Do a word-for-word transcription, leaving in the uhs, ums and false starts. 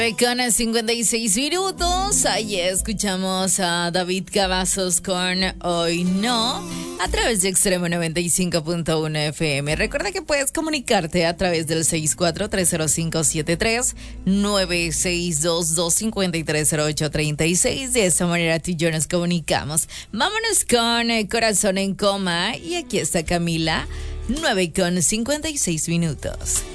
Con cincuenta y seis minutos, ahí escuchamos a David Cavazos con Hoy No, a través de Extremo noventa y cinco punto uno F M. Recuerda que puedes comunicarte a través del seis cuatro tres cero cinco siete tres nueve seis dos dos cinco tres cero ocho tres seis. De esa manera tú y yo nos comunicamos. Vámonos con eh, Corazón en Coma, y aquí está Camila, nueve con cincuenta y seis minutos.